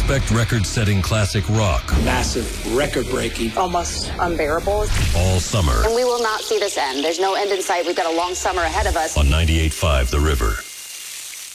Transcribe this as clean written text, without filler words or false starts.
Expect record-setting classic rock. Massive, record-breaking. Almost unbearable. All summer. And we will not see this end. There's no end in sight. We've got a long summer ahead of us. On 98.5 The River.